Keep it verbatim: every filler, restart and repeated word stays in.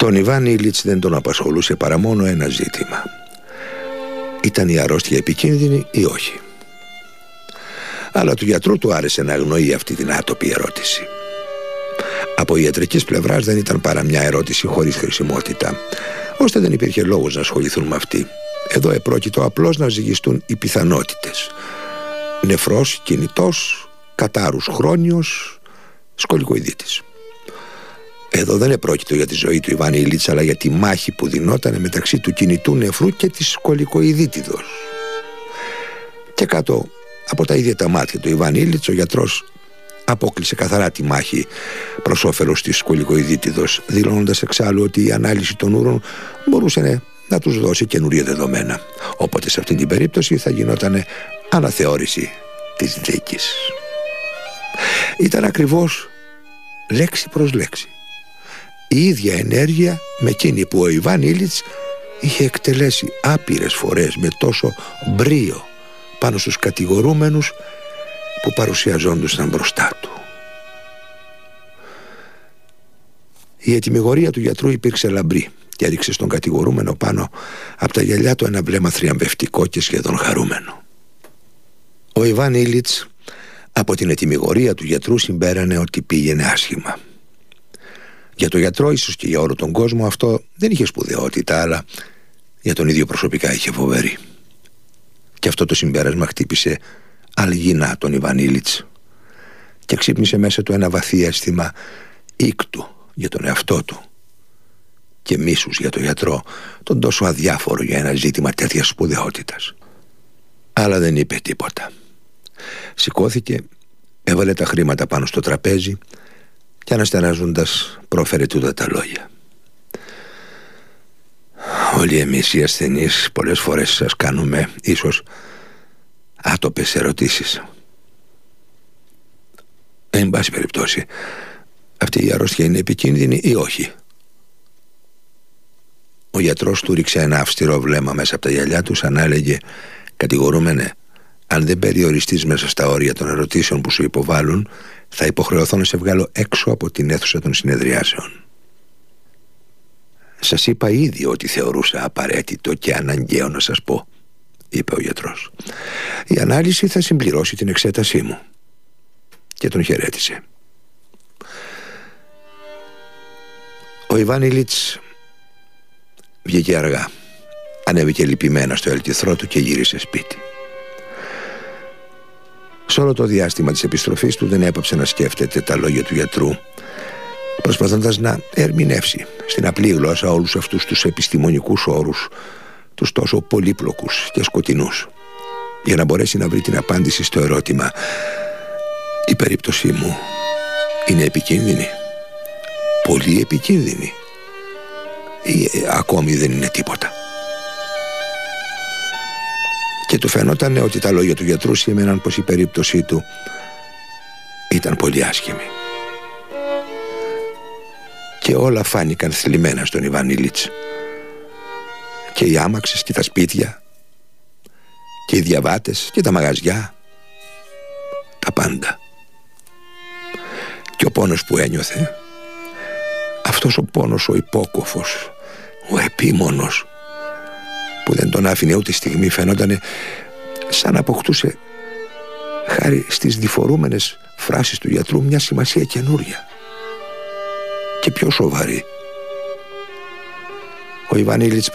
Τον Ιβάν Ήλιτς δεν τον απασχολούσε παρά μόνο ένα ζήτημα. Ήταν η αρρώστια επικίνδυνη ή όχι? Αλλά του γιατρού του άρεσε να αγνοεί αυτή την άτοπη ερώτηση. Από ιατρικής πλευράς δεν ήταν παρά μια ερώτηση χωρίς χρησιμότητα, ώστε δεν υπήρχε λόγος να ασχοληθούν με αυτή. Εδώ επρόκειτο απλώς να ζυγιστούν οι πιθανότητες. Νεφρός, κινητός, κατάρους χρόνιος, σκολικοειδίτης. Εδώ δεν επρόκειτο για τη ζωή του Ιβάν Ήλιτς, αλλά για τη μάχη που δινόταν μεταξύ του κινητού νεφρού και της σκολικοειδίτιδος. Και κάτω από τα ίδια τα μάτια του Ιβάν Ήλιτς, ο γιατρός απόκλεισε καθαρά τη μάχη προς όφελος της σκολικοειδίτιδος, δηλώνοντας εξάλλου ότι η ανάλυση των ούρων μπορούσε να τους δώσει καινούργια δεδομένα. Οπότε σε αυτή την περίπτωση θα γινόταν αναθεώρηση της δίκης. Ήταν ακριβώς λέξη προς λέξη η ίδια ενέργεια με εκείνη που ο Ιβάν Ήλιτς είχε εκτελέσει άπειρες φορές με τόσο μπρίο πάνω στους κατηγορούμενους που παρουσιαζόντουσαν μπροστά του. Η ετυμηγορία του γιατρού υπήρξε λαμπρή και έριξε στον κατηγορούμενο πάνω από τα γυαλιά του ένα βλέμμα θριαμβευτικό και σχεδόν χαρούμενο. Ο Ιβάν Ήλιτς από την ετυμηγορία του γιατρού συμπέρανε ότι πήγαινε άσχημα. Για τον γιατρό, ίσως και για όλο τον κόσμο, αυτό δεν είχε σπουδαιότητα, αλλά για τον ίδιο προσωπικά είχε φοβερή. Και αυτό το συμπέρασμα χτύπησε αλγινά τον Ιβάν Ήλιτς και ξύπνησε μέσα του ένα βαθύ αίσθημα ήκτου για τον εαυτό του και μίσους για τον γιατρό, τον τόσο αδιάφορο για ένα ζήτημα τέτοιας σπουδαιότητας. Αλλά δεν είπε τίποτα. Σηκώθηκε, έβαλε τα χρήματα πάνω στο τραπέζι και αναστεράζοντας πρόφερε τούτα τα λόγια. Όλοι εμείς οι ασθενείς πολλές φορές σας κάνουμε ίσως άτοπες ερωτήσεις. Εν πάση περιπτώσει, αυτή η αρρώστια είναι επικίνδυνη ή όχι? Ο γιατρός του ρίξε ένα αυστηρό βλέμμα μέσα από τα γυαλιά του, σαν να έλεγε: κατηγορούμενε, αν δεν περιοριστείς μέσα στα όρια των ερωτήσεων που σου υποβάλλουν, θα υποχρεωθώ να σε βγάλω έξω από την αίθουσα των συνεδριάσεων. Σας είπα ήδη ότι θεωρούσα απαραίτητο και αναγκαίο να σας πω, είπε ο γιατρός. Η ανάλυση θα συμπληρώσει την εξέτασή μου. Και τον χαιρέτησε. Ο Ιβάν Ήλιτς βγήκε αργά, ανέβηκε λυπημένα στο ελκυθρό του και γύρισε σπίτι. Σε όλο το διάστημα της επιστροφής του δεν έπαψε να σκέφτεται τα λόγια του γιατρού, προσπαθώντας να ερμηνεύσει στην απλή γλώσσα όλους αυτούς τους επιστημονικούς όρους, τους τόσο πολύπλοκους και σκοτεινούς, για να μπορέσει να βρει την απάντηση στο ερώτημα: η περίπτωσή μου είναι επικίνδυνη, πολύ επικίνδυνη, ή ε, ακόμη δεν είναι τίποτα? Και του φαινόταν ότι τα λόγια του γιατρού σήμαιναν πως η περίπτωσή του ήταν πολύ άσχημη. Και όλα φάνηκαν θλιμμένα στον Ιβάν Ήλιτς. Και οι άμαξες και τα σπίτια, και οι διαβάτες και τα μαγαζιά, τα πάντα. Και ο πόνος που ένιωθε, αυτός ο πόνος ο υπόκοφος, ο επίμονος, που δεν τον άφηνε ούτε στιγμή, φαινόταν σαν να αποκτούσε, χάρη στις διφορούμενες φράσεις του γιατρού, μια σημασία καινούρια και πιο σοβαρή. Ο Ιβάν Ήλιτς